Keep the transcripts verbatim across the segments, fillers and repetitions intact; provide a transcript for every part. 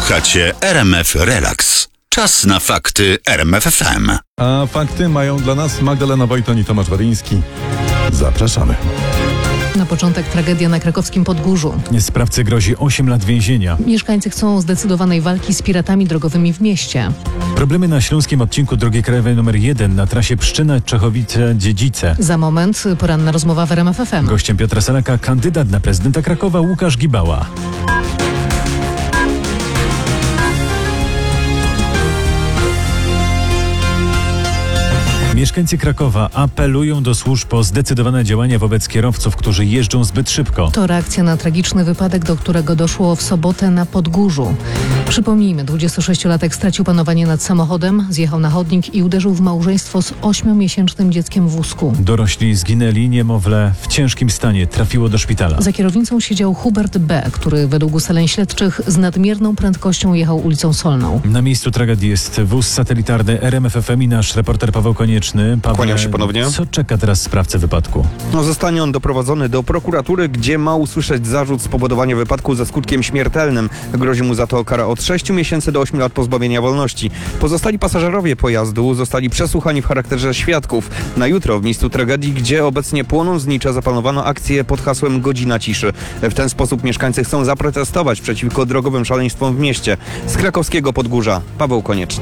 Słuchacie R M F Relax. Czas na fakty R M F F M. A fakty mają dla nas Magdalena Wojton i Tomasz Waryński. Zapraszamy. Na początek tragedia na krakowskim Podgórzu. Sprawcy grozi osiem lat więzienia. Mieszkańcy chcą zdecydowanej walki z piratami drogowymi w mieście. Problemy na śląskim odcinku drogi krajowej numer jeden na trasie Pszczyna-Czechowice-Dziedzice. Za moment poranna rozmowa w R M F F M. Gościem Piotra Salaka kandydat na prezydenta Krakowa Łukasz Gibała. Mieszkańcy Krakowa apelują do służb o zdecydowane działania wobec kierowców, którzy jeżdżą zbyt szybko. To reakcja na tragiczny wypadek, do którego doszło w sobotę na Podgórzu. Przypomnijmy, dwudziestosześciolatek stracił panowanie nad samochodem, zjechał na chodnik i uderzył w małżeństwo z ośmiomiesięcznym dzieckiem w wózku. Dorośli zginęli, niemowlę w ciężkim stanie trafiło do szpitala. Za kierownicą siedział Hubert B., który według ustaleń śledczych z nadmierną prędkością jechał ulicą Solną. Na miejscu tragedii jest wóz satelitarny R M F F M i nasz reporter Paweł Konieczny. Paweł, Kłaniam się ponownie. Co czeka teraz sprawcę wypadku? No, zostanie on doprowadzony do prokuratury, gdzie ma usłyszeć zarzut spowodowania wypadku ze skutkiem śmiertelnym. Grozi mu za to kara od sześciu miesięcy do ośmiu lat pozbawienia wolności. Pozostali pasażerowie pojazdu zostali przesłuchani w charakterze świadków. Na jutro w miejscu tragedii, gdzie obecnie płoną znicze, zaplanowano akcję pod hasłem Godzina Ciszy. W ten sposób mieszkańcy chcą zaprotestować przeciwko drogowym szaleństwom w mieście. Z krakowskiego Podgórza Paweł Konieczny.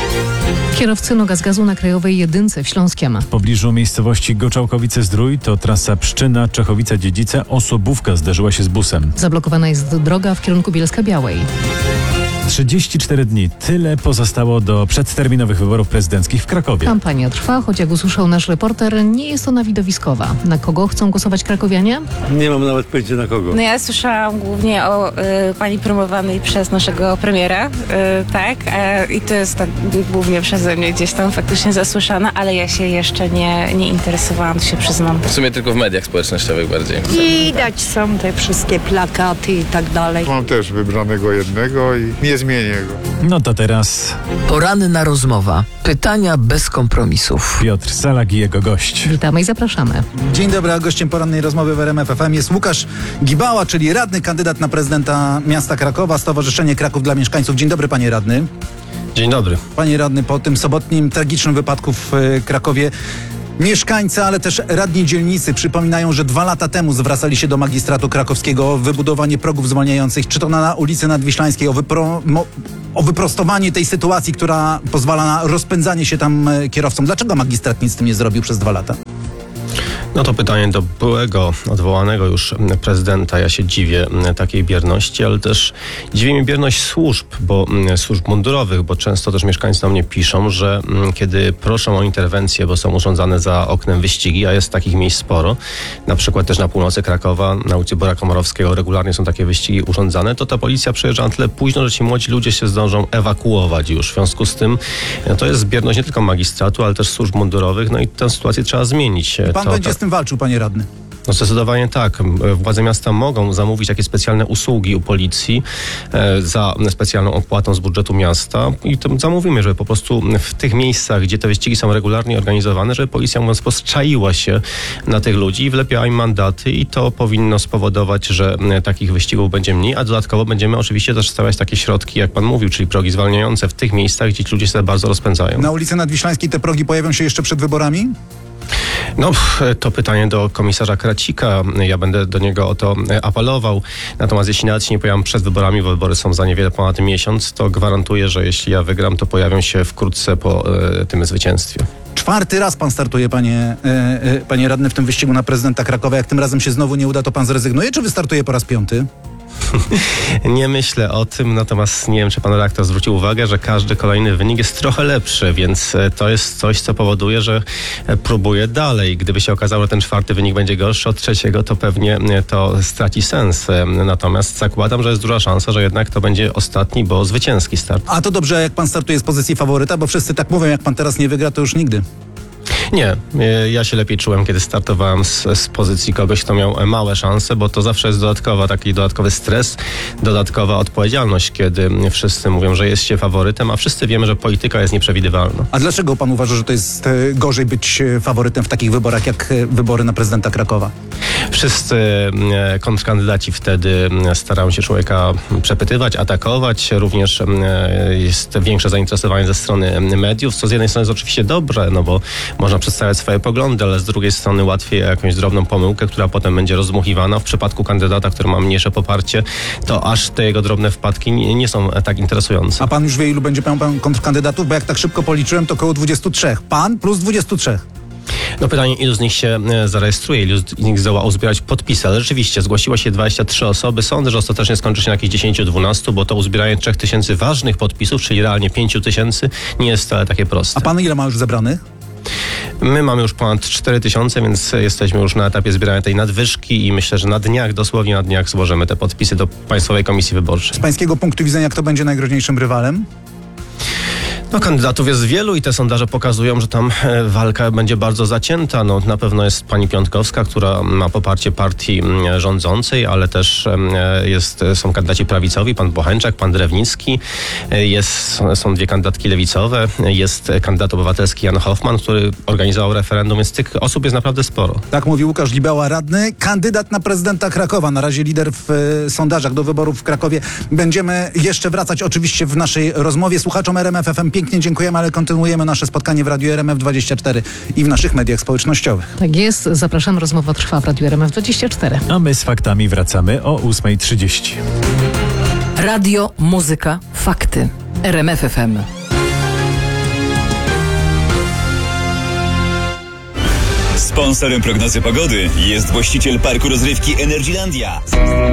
Kierowcy noga z gazu na krajowej jedynce w Śląskiem. W pobliżu miejscowości Goczałkowice-Zdrój to trasa Pszczyna-Czechowice-Dziedzice. Osobówka zderzyła się z busem. Zablokowana jest droga w kierunku Bielska-Białej. trzydzieści cztery dni. Tyle pozostało do przedterminowych wyborów prezydenckich w Krakowie. Kampania trwa, choć jak usłyszał nasz reporter, nie jest ona widowiskowa. Na kogo chcą głosować krakowianie? Nie mam nawet pojęcia na kogo. No ja słyszałam głównie o y, pani promowanej przez naszego premiera, y, tak, e, i to jest tak głównie przeze mnie gdzieś tam faktycznie zasłyszana, ale ja się jeszcze nie, nie interesowałam, to się przyznam. W sumie tylko w mediach społecznościowych bardziej. Widać są te wszystkie plakaty i tak dalej. Mam też wybranego jednego i nie zmienię go. No to teraz poranna rozmowa. Pytania bez kompromisów. Piotr Salak i jego gość. Witamy i zapraszamy. Dzień dobry, a gościem porannej rozmowy w R M F F M jest Łukasz Gibała, czyli radny kandydat na prezydenta miasta Krakowa, Stowarzyszenie Kraków dla Mieszkańców. Dzień dobry, panie radny. Dzień dobry. Panie radny, po tym sobotnim tragicznym wypadku w Krakowie mieszkańcy, ale też radni dzielnicy przypominają, że dwa lata temu zwracali się do magistratu krakowskiego o wybudowanie progów zwalniających, czy to na ulicy Nadwiślańskiej, o, wypro, mo, o wyprostowanie tej sytuacji, która pozwala na rozpędzanie się tam kierowcom. Dlaczego magistrat nic z tym nie zrobił przez dwa lata? No to pytanie do byłego, odwołanego już prezydenta. Ja się dziwię takiej bierności, ale też dziwi mnie bierność służb, bo służb mundurowych, bo często też mieszkańcy do mnie piszą, że kiedy proszą o interwencję, bo są urządzane za oknem wyścigi, a jest takich miejsc sporo, na przykład też na północy Krakowa, na ulicy Bora Komorowskiego regularnie są takie wyścigi urządzane, to ta policja przyjeżdża na tyle późno, że ci młodzi ludzie się zdążą ewakuować już. W związku z tym no to jest bierność nie tylko magistratu, ale też służb mundurowych, no i tę sytuację trzeba zmienić. Pan to, będzie tak... z tym walczył, panie radny? No zdecydowanie tak. Władze miasta mogą zamówić takie specjalne usługi u policji e, za specjalną opłatą z budżetu miasta i to zamówimy, żeby po prostu w tych miejscach, gdzie te wyścigi są regularnie organizowane, żeby policja, mówiąc, postrzaiła się na tych ludzi i wlepiała im mandaty i to powinno spowodować, że e, takich wyścigów będzie mniej, a dodatkowo będziemy oczywiście też stawiać takie środki, jak pan mówił, czyli progi zwalniające w tych miejscach, gdzie ci ludzie się bardzo rozpędzają. Na ulicy Nadwiślańskiej te progi pojawią się jeszcze przed wyborami? No, to pytanie do komisarza Kracika. Ja będę do niego o to apelował. Natomiast jeśli nawet się nie pojawią przed wyborami, bo wybory są za niewiele ponad miesiąc, to gwarantuję, że jeśli ja wygram, to pojawią się wkrótce po e, tym zwycięstwie. Czwarty raz pan startuje, panie, e, e, panie radny, w tym wyścigu na prezydenta Krakowa. Jak tym razem się znowu nie uda, to pan zrezygnuje, czy wystartuje po raz piąty? Nie myślę o tym, natomiast nie wiem, czy pan redaktor zwrócił uwagę, że każdy kolejny wynik jest trochę lepszy, więc to jest coś, co powoduje, że próbuję dalej. Gdyby się okazało, że ten czwarty wynik będzie gorszy od trzeciego, to pewnie to straci sens. Natomiast zakładam, że jest duża szansa, że jednak to będzie ostatni, bo zwycięski start. A to dobrze, jak pan startuje z pozycji faworyta, bo wszyscy tak mówią, jak pan teraz nie wygra, to już nigdy. Nie, e, ja się lepiej czułem, kiedy startowałem z, z pozycji kogoś, kto miał małe szanse, bo to zawsze jest dodatkowa, taki dodatkowy stres, dodatkowa odpowiedzialność, kiedy wszyscy mówią, że jest się faworytem, a wszyscy wiemy, że polityka jest nieprzewidywalna. A dlaczego pan uważa, że to jest e, gorzej być e, faworytem w takich wyborach, jak e, wybory na prezydenta Krakowa? Wszyscy e, kontrkandydaci wtedy e, starają się człowieka przepytywać, atakować. Również e, jest większe zainteresowanie ze strony mediów, co z jednej strony jest oczywiście dobre, no bo można przedstawiać swoje poglądy, ale z drugiej strony łatwiej o jakąś drobną pomyłkę, która potem będzie rozdmuchiwana. W przypadku kandydata, który ma mniejsze poparcie, to aż te jego drobne wpadki nie, nie są tak interesujące. A pan już wie, ilu będzie miał pan kontrkandydatów? Bo jak tak szybko policzyłem, to około dwudziestu trzech. Pan plus dwudziestu trzech. No pytanie, ilu z nich się e, zarejestruje, ilu z nich zdoła uzbierać podpisy, ale rzeczywiście zgłosiło się dwadzieścia trzy osoby. Sądzę, że ostatecznie skończy się na jakieś dziesięć do dwunastu, bo to uzbieranie trzech tysięcy ważnych podpisów, czyli realnie pięciu tysięcy, nie jest wcale takie proste. A pan ile ma już zebranych? My mamy już ponad cztery tysiące, więc jesteśmy już na etapie zbierania tej nadwyżki i myślę, że na dniach, dosłownie na dniach złożymy te podpisy do Państwowej Komisji Wyborczej. Z pańskiego punktu widzenia, kto będzie najgroźniejszym rywalem? No, kandydatów jest wielu i te sondaże pokazują, że tam e, walka będzie bardzo zacięta. No, na pewno jest pani Piątkowska, która ma poparcie partii m, rządzącej, ale też e, jest, są kandydaci prawicowi, pan Bocheńczak, pan Drewnicki, e, jest, są dwie kandydatki lewicowe, jest kandydat obywatelski Jan Hoffman, który organizował referendum, więc tych osób jest naprawdę sporo. Tak mówi Łukasz Libała, radny, kandydat na prezydenta Krakowa, na razie lider w e, sondażach do wyborów w Krakowie. Będziemy jeszcze wracać oczywiście w naszej rozmowie. Słuchaczom R M F F M pięknie dziękujemy, ale kontynuujemy nasze spotkanie w Radiu R M F dwadzieścia cztery i w naszych mediach społecznościowych. Tak jest, zapraszam, rozmowa trwa w Radiu R M F dwadzieścia cztery. A my z faktami wracamy o ósma trzydzieści. Radio, muzyka, fakty. R M F F M. Sponsorem prognozy pogody jest właściciel parku rozrywki Energylandia.